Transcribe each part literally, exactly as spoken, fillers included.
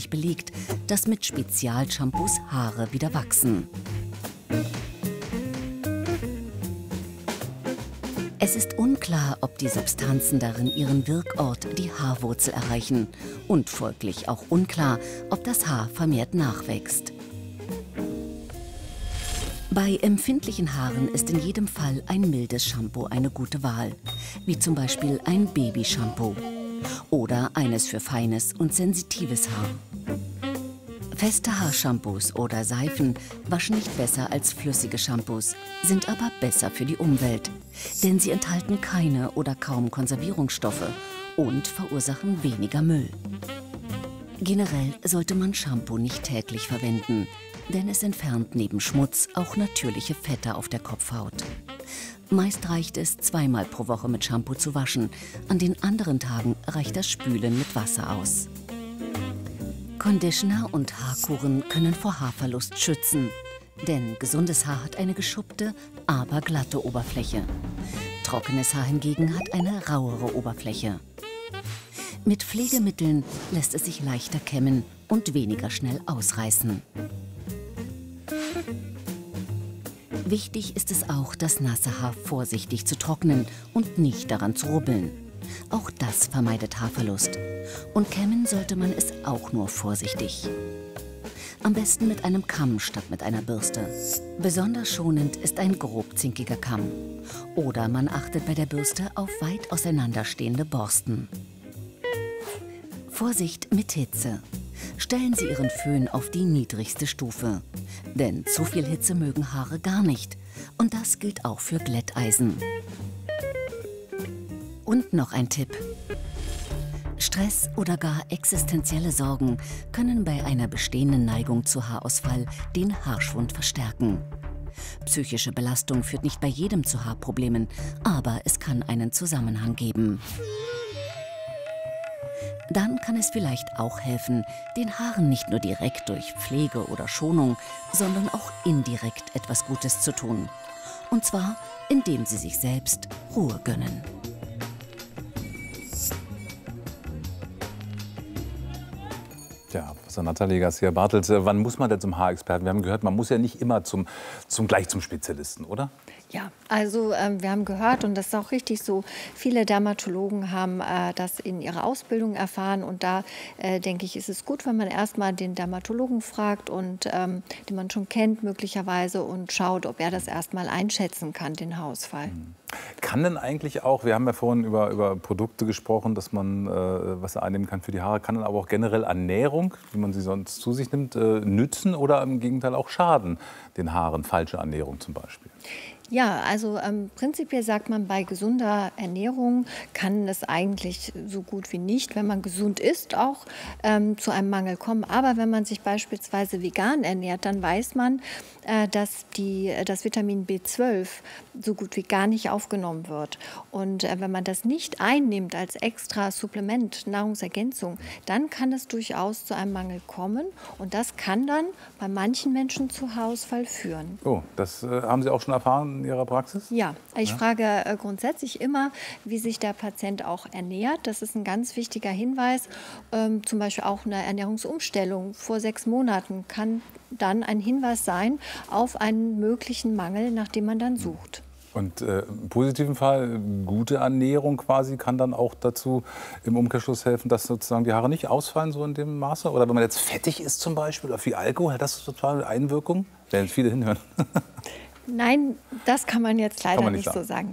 wissenschaftlich belegt, dass mit Spezialshampoos Haare wieder wachsen. Es ist unklar, ob die Substanzen darin ihren Wirkort, die Haarwurzel, erreichen und folglich auch unklar, ob das Haar vermehrt nachwächst. Bei empfindlichen Haaren ist in jedem Fall ein mildes Shampoo eine gute Wahl, wie zum Beispiel ein Babyshampoo oder eines für feines und sensitives Haar. Feste Haarshampoos oder Seifen waschen nicht besser als flüssige Shampoos, sind aber besser für die Umwelt, denn sie enthalten keine oder kaum Konservierungsstoffe und verursachen weniger Müll. Generell sollte man Shampoo nicht täglich verwenden, denn es entfernt neben Schmutz auch natürliche Fette auf der Kopfhaut. Meist reicht es, zweimal pro Woche mit Shampoo zu waschen, an den anderen Tagen reicht das Spülen mit Wasser aus. Conditioner und Haarkuren können vor Haarverlust schützen, denn gesundes Haar hat eine geschuppte, aber glatte Oberfläche. Trockenes Haar hingegen hat eine rauere Oberfläche. Mit Pflegemitteln lässt es sich leichter kämmen und weniger schnell ausreißen. Wichtig ist es auch, das nasse Haar vorsichtig zu trocknen und nicht daran zu rubbeln. Auch das vermeidet Haarverlust. Und kämmen sollte man es auch nur vorsichtig. Am besten mit einem Kamm statt mit einer Bürste. Besonders schonend ist ein grobzinkiger Kamm. Oder man achtet bei der Bürste auf weit auseinanderstehende Borsten. Vorsicht mit Hitze. Stellen Sie Ihren Föhn auf die niedrigste Stufe. Denn zu viel Hitze mögen Haare gar nicht. Und das gilt auch für Glätteisen. Und noch ein Tipp. Stress oder gar existenzielle Sorgen können bei einer bestehenden Neigung zu Haarausfall den Haarschwund verstärken. Psychische Belastung führt nicht bei jedem zu Haarproblemen, aber es kann einen Zusammenhang geben. Dann kann es vielleicht auch helfen, den Haaren nicht nur direkt durch Pflege oder Schonung, sondern auch indirekt etwas Gutes zu tun. Und zwar, indem sie sich selbst Ruhe gönnen. Ja, Professor Nathalie Garcia-Bartels, wann muss man denn zum Haarexperten? Wir haben gehört, man muss ja nicht immer zum, zum, gleich zum Spezialisten, oder? Ja, also ähm, wir haben gehört, und das ist auch richtig so, viele Dermatologen haben äh, das in ihrer Ausbildung erfahren. Und da, äh, denke ich, ist es gut, wenn man erstmal den Dermatologen fragt, und ähm, den man schon kennt möglicherweise, und schaut, ob er das erstmal einschätzen kann, den Haarausfall. Mhm. Kann denn eigentlich auch, wir haben ja vorhin über, über Produkte gesprochen, dass man äh, was einnehmen kann für die Haare, kann dann aber auch generell Ernährung, wie man sie sonst zu sich nimmt, äh, nützen oder im Gegenteil auch schaden den Haaren, falsche Ernährung zum Beispiel? Ja, also ähm, prinzipiell sagt man, bei gesunder Ernährung kann es eigentlich so gut wie nicht, wenn man gesund isst, auch ähm, zu einem Mangel kommen. Aber wenn man sich beispielsweise vegan ernährt, dann weiß man, äh, dass die, das Vitamin B zwölf so gut wie gar nicht aufgenommen wird. Und äh, wenn man das nicht einnimmt als extra Supplement, Nahrungsergänzung, dann kann es durchaus zu einem Mangel kommen. Und das kann dann bei manchen Menschen zu Haarausfall führen. Oh, das äh, haben Sie auch schon erfahren in Ihrer Praxis? Ja, ich ja? frage äh, grundsätzlich immer, wie sich der Patient auch ernährt. Das ist ein ganz wichtiger Hinweis. Ähm, zum Beispiel auch eine Ernährungsumstellung vor sechs Monaten kann dann ein Hinweis sein auf einen möglichen Mangel, nach dem man dann sucht. Und äh, im positiven Fall, gute Ernährung quasi kann dann auch dazu im Umkehrschluss helfen, dass sozusagen die Haare nicht ausfallen so in dem Maße? Oder wenn man jetzt fettig ist zum Beispiel oder viel Alkohol, hat das total Einwirkung? Werden viele hinhören. Nein, das kann man jetzt leider man nicht, nicht so sagen.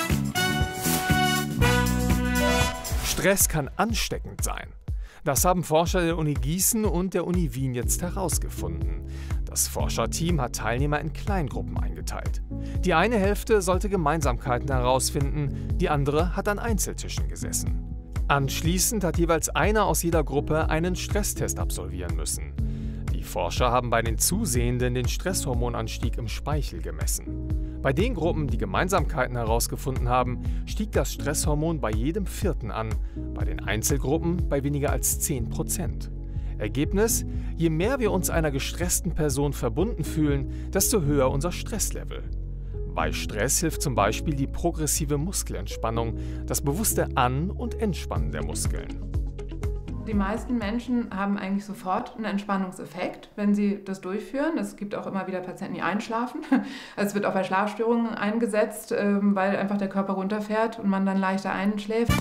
Stress kann ansteckend sein. Das haben Forscher der Uni Gießen und der Uni Wien jetzt herausgefunden. Das Forscherteam hat Teilnehmer in Kleingruppen eingeteilt. Die eine Hälfte sollte Gemeinsamkeiten herausfinden, die andere hat an Einzeltischen gesessen. Anschließend hat jeweils einer aus jeder Gruppe einen Stresstest absolvieren müssen. Die Forscher haben bei den Zusehenden den Stresshormonanstieg im Speichel gemessen. Bei den Gruppen, die Gemeinsamkeiten herausgefunden haben, stieg das Stresshormon bei jedem Vierten an, bei den Einzelgruppen bei weniger als zehn Prozent. Ergebnis: Je mehr wir uns einer gestressten Person verbunden fühlen, desto höher unser Stresslevel. Bei Stress hilft zum Beispiel die progressive Muskelentspannung, das bewusste An- und Entspannen der Muskeln. Die meisten Menschen haben eigentlich sofort einen Entspannungseffekt, wenn sie das durchführen. Es gibt auch immer wieder Patienten, die einschlafen. Also es wird auch bei Schlafstörungen eingesetzt, weil einfach der Körper runterfährt und man dann leichter einschläft.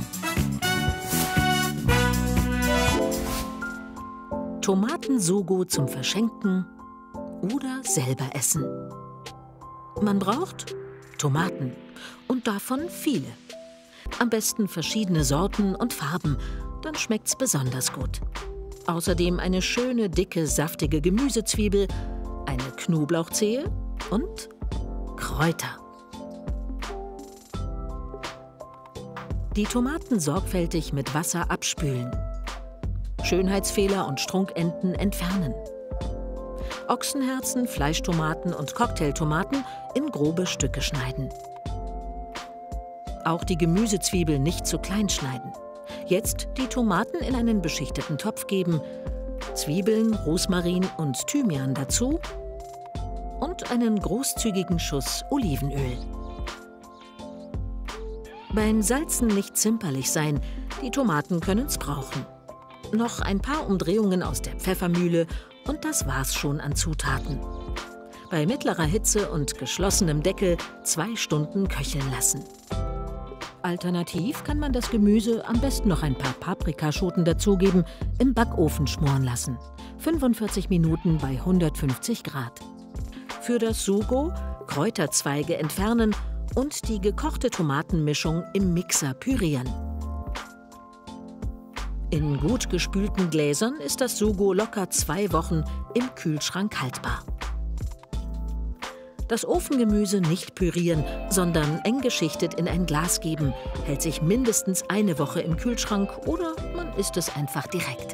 Tomaten-Sugo zum Verschenken oder selber essen. Man braucht Tomaten und davon viele. Am besten verschiedene Sorten und Farben, dann schmeckt's besonders gut. Außerdem eine schöne, dicke, saftige Gemüsezwiebel, eine Knoblauchzehe und Kräuter. Die Tomaten sorgfältig mit Wasser abspülen. Schönheitsfehler und Strunkenden entfernen. Ochsenherzen, Fleischtomaten und Cocktailtomaten in grobe Stücke schneiden. Auch die Gemüsezwiebel nicht zu klein schneiden. Jetzt die Tomaten in einen beschichteten Topf geben, Zwiebeln, Rosmarin und Thymian dazu und einen großzügigen Schuss Olivenöl. Beim Salzen nicht zimperlich sein, die Tomaten können's brauchen. Noch ein paar Umdrehungen aus der Pfeffermühle und das war's schon an Zutaten. Bei mittlerer Hitze und geschlossenem Deckel zwei Stunden köcheln lassen. Alternativ kann man das Gemüse am besten noch ein paar Paprikaschoten dazugeben, im Backofen schmoren lassen. fünfundvierzig Minuten bei hundertfünfzig Grad. Für das Sugo Kräuterzweige entfernen und die gekochte Tomatenmischung im Mixer pürieren. In gut gespülten Gläsern ist das Sugo locker zwei Wochen im Kühlschrank haltbar. Das Ofengemüse nicht pürieren, sondern eng geschichtet in ein Glas geben, hält sich mindestens eine Woche im Kühlschrank oder man isst es einfach direkt.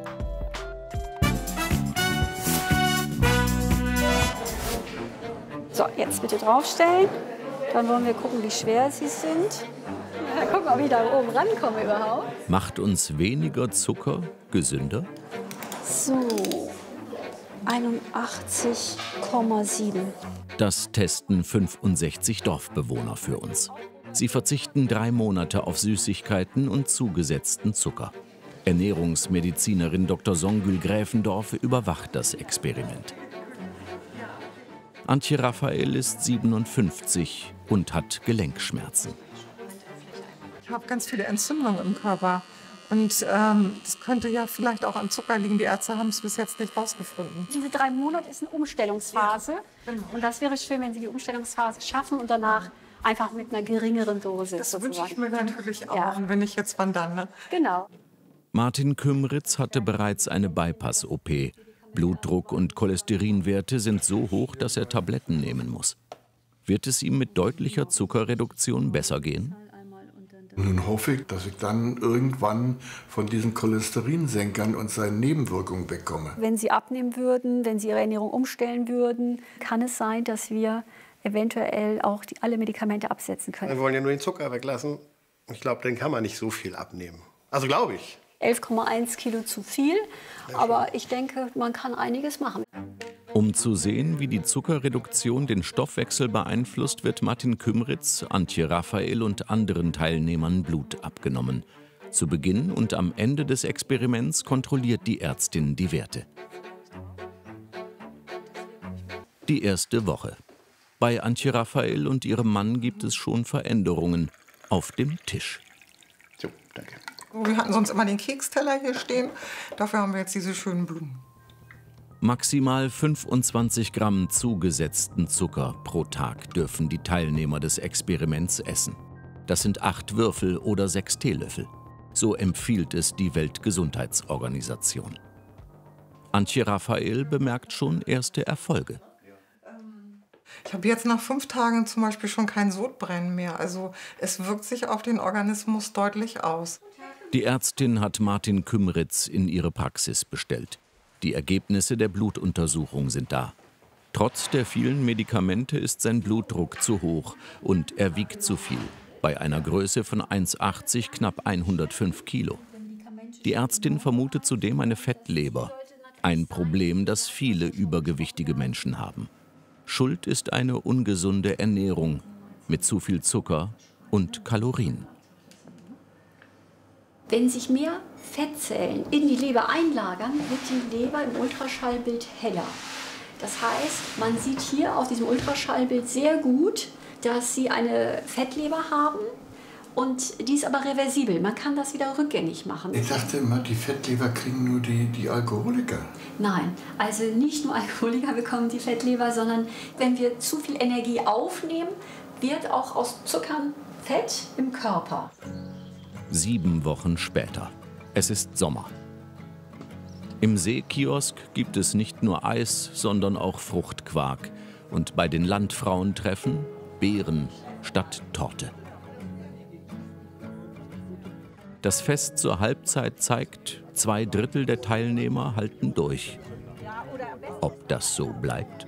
So, jetzt bitte draufstellen. Dann wollen wir gucken, wie schwer sie sind. Ja, gucken, ob ich da oben rankomme überhaupt. Macht uns weniger Zucker gesünder? So, einundachtzig Komma sieben. Das testen fünfundsechzig Dorfbewohner für uns. Sie verzichten drei Monate auf Süßigkeiten und zugesetzten Zucker. Ernährungsmedizinerin Doktor Songül Gräfendorf überwacht das Experiment. Antje Raphael ist siebenundfünfzig und hat Gelenkschmerzen. Ich habe ganz viele Entzündungen im Körper. Und ähm, das könnte ja vielleicht auch am Zucker liegen. Die Ärzte haben es bis jetzt nicht rausgefunden. Diese drei Monate ist eine Umstellungsphase. Ja, genau. Und das wäre schön, wenn Sie die Umstellungsphase schaffen und danach einfach mit einer geringeren Dosis. Das wünsche ich mir natürlich auch. Ja. Und wenn ich jetzt, wann dann? Ne? Genau. Martin Kümritz hatte bereits eine Bypass-O P. Blutdruck und Cholesterinwerte sind so hoch, dass er Tabletten nehmen muss. Wird es ihm mit deutlicher Zuckerreduktion besser gehen? Nun hoffe ich, dass ich dann irgendwann von diesen Cholesterinsenkern und seinen Nebenwirkungen wegkomme. Wenn Sie abnehmen würden, wenn Sie Ihre Ernährung umstellen würden, kann es sein, dass wir eventuell auch die, alle Medikamente absetzen können. Wir wollen ja nur den Zucker weglassen. Ich glaube, dann kann man nicht so viel abnehmen. Also glaube ich. elf Komma eins Kilo zu viel, aber ich denke, man kann einiges machen. Um zu sehen, wie die Zuckerreduktion den Stoffwechsel beeinflusst, wird Martin Kümritz, Antje Raphael und anderen Teilnehmern Blut abgenommen. Zu Beginn und am Ende des Experiments kontrolliert die Ärztin die Werte. Die erste Woche. Bei Antje Raphael und ihrem Mann gibt es schon Veränderungen auf dem Tisch. So, danke. Wir hatten sonst immer den Keksteller hier stehen. Dafür haben wir jetzt diese schönen Blumen. Maximal fünfundzwanzig Gramm zugesetzten Zucker pro Tag dürfen die Teilnehmer des Experiments essen. Das sind acht Würfel oder sechs Teelöffel. So empfiehlt es die Weltgesundheitsorganisation. Antje Raphael bemerkt schon erste Erfolge. Ich habe jetzt nach fünf Tagen zum Beispiel schon kein Sodbrennen mehr. Also es wirkt sich auf den Organismus deutlich aus. Die Ärztin hat Martin Kümritz in ihre Praxis bestellt. Die Ergebnisse der Blutuntersuchung sind da. Trotz der vielen Medikamente ist sein Blutdruck zu hoch und er wiegt zu viel. Bei einer Größe von eins Komma achtzig knapp hundertfünf Kilo. Die Ärztin vermutet zudem eine Fettleber. Ein Problem, das viele übergewichtige Menschen haben. Schuld ist eine ungesunde Ernährung mit zu viel Zucker und Kalorien. Wenn sich mehr Fettzellen in die Leber einlagern, wird die Leber im Ultraschallbild heller. Das heißt, man sieht hier auf diesem Ultraschallbild sehr gut, dass Sie eine Fettleber haben. Und die ist aber reversibel. Man kann das wieder rückgängig machen. Ich dachte immer, die Fettleber kriegen nur die, die Alkoholiker. Nein, also nicht nur Alkoholiker bekommen die Fettleber, sondern wenn wir zu viel Energie aufnehmen, wird auch aus Zuckern Fett im Körper. Sieben Wochen später. Es ist Sommer. Im Seekiosk gibt es nicht nur Eis, sondern auch Fruchtquark. Und bei den Landfrauentreffen Beeren statt Torte. Das Fest zur Halbzeit zeigt, zwei Drittel der Teilnehmer halten durch. Ob das so bleibt?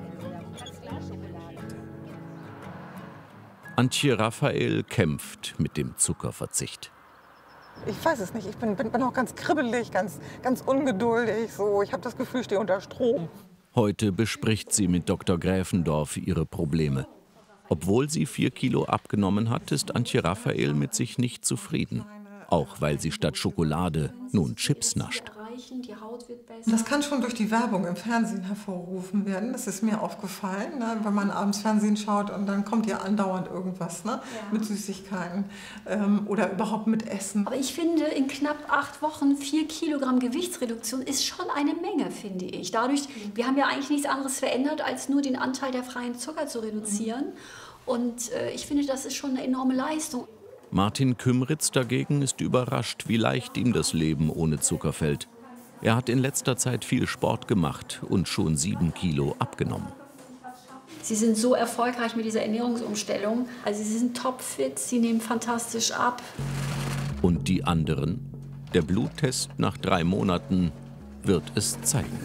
Antje Raphael kämpft mit dem Zuckerverzicht. Ich weiß es nicht. Ich bin, bin, bin auch ganz kribbelig, ganz, ganz ungeduldig. So. Ich habe das Gefühl, ich stehe unter Strom. Heute bespricht sie mit Doktor Gräfendorf ihre Probleme. Obwohl sie vier Kilo abgenommen hat, ist Antje Raphael mit sich nicht zufrieden. Auch weil sie statt Schokolade nun Chips nascht. Das kann schon durch die Werbung im Fernsehen hervorgerufen werden. Das ist mir aufgefallen, ne? Wenn man abends Fernsehen schaut und dann kommt ja andauernd irgendwas, ne? Ja. Mit Süßigkeiten ähm, oder überhaupt mit Essen. Aber ich finde, in knapp acht Wochen vier Kilogramm Gewichtsreduktion ist schon eine Menge, finde ich. Dadurch, wir haben ja eigentlich nichts anderes verändert, als nur den Anteil der freien Zucker zu reduzieren. Und äh, ich finde, das ist schon eine enorme Leistung. Martin Kümritz dagegen ist überrascht, wie leicht ihm das Leben ohne Zucker fällt. Er hat in letzter Zeit viel Sport gemacht und schon sieben Kilo abgenommen. Sie sind so erfolgreich mit dieser Ernährungsumstellung. Also Sie sind topfit, Sie nehmen fantastisch ab. Und die anderen? Der Bluttest nach drei Monaten wird es zeigen.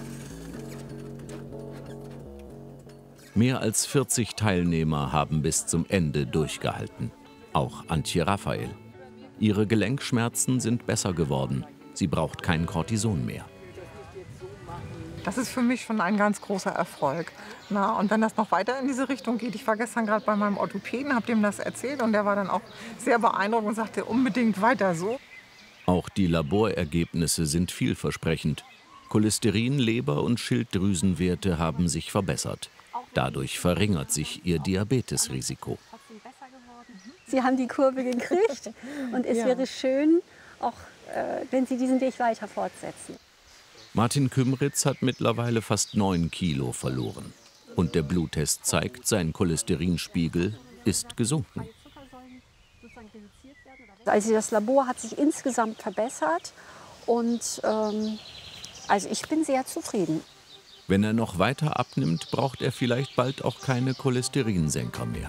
Mehr als vierzig Teilnehmer haben bis zum Ende durchgehalten. Auch Antje Raphael. Ihre Gelenkschmerzen sind besser geworden. Sie braucht kein Cortison mehr. Das ist für mich schon ein ganz großer Erfolg. Na, und wenn das noch weiter in diese Richtung geht, ich war gestern gerade bei meinem Orthopäden, habe dem das erzählt und der war dann auch sehr beeindruckt und sagte, unbedingt weiter so. Auch die Laborergebnisse sind vielversprechend. Cholesterin, Leber- und Schilddrüsenwerte haben sich verbessert. Dadurch verringert sich ihr Diabetesrisiko. Sie haben die Kurve gekriegt und es ja. wäre schön, auch äh, wenn Sie diesen Weg weiter fortsetzen. Martin Kümritz hat mittlerweile fast neun Kilo verloren. Und der Bluttest zeigt, sein Cholesterinspiegel ist gesunken. Also das Labor hat sich insgesamt verbessert und ähm, also ich bin sehr zufrieden. Wenn er noch weiter abnimmt, braucht er vielleicht bald auch keine Cholesterinsenker mehr.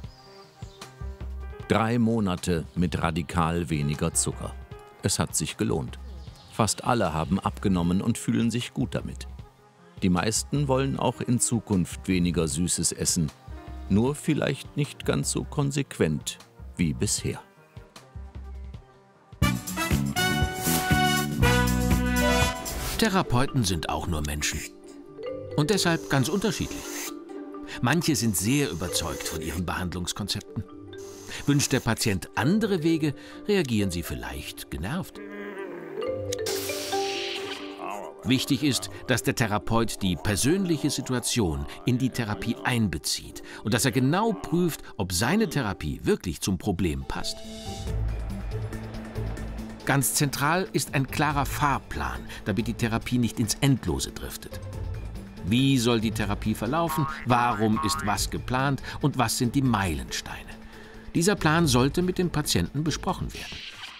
Drei Monate mit radikal weniger Zucker. Es hat sich gelohnt. Fast alle haben abgenommen und fühlen sich gut damit. Die meisten wollen auch in Zukunft weniger Süßes essen. Nur vielleicht nicht ganz so konsequent wie bisher. Therapeuten sind auch nur Menschen. Und deshalb ganz unterschiedlich. Manche sind sehr überzeugt von ihren Behandlungskonzepten. Wünscht der Patient andere Wege, reagieren sie vielleicht genervt. Wichtig ist, dass der Therapeut die persönliche Situation in die Therapie einbezieht und dass er genau prüft, ob seine Therapie wirklich zum Problem passt. Ganz zentral ist ein klarer Fahrplan, damit die Therapie nicht ins Endlose driftet. Wie soll die Therapie verlaufen? Warum ist was geplant? Und was sind die Meilensteine? Dieser Plan sollte mit dem Patienten besprochen werden.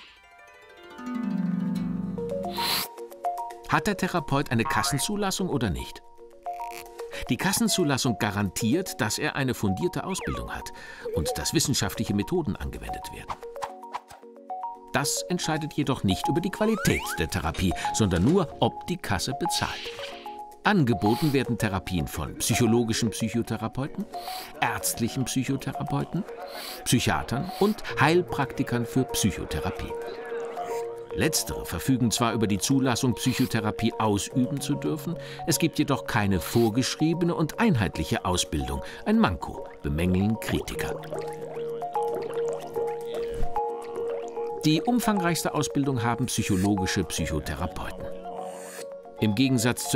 Hat der Therapeut eine Kassenzulassung oder nicht? Die Kassenzulassung garantiert, dass er eine fundierte Ausbildung hat und dass wissenschaftliche Methoden angewendet werden. Das entscheidet jedoch nicht über die Qualität der Therapie, sondern nur, ob die Kasse bezahlt. Angeboten werden Therapien von psychologischen Psychotherapeuten, ärztlichen Psychotherapeuten, Psychiatern und Heilpraktikern für Psychotherapie. Letztere verfügen zwar über die Zulassung, Psychotherapie ausüben zu dürfen, es gibt jedoch keine vorgeschriebene und einheitliche Ausbildung. Ein Manko, bemängeln Kritiker. Die umfangreichste Ausbildung haben psychologische Psychotherapeuten. Im Gegensatz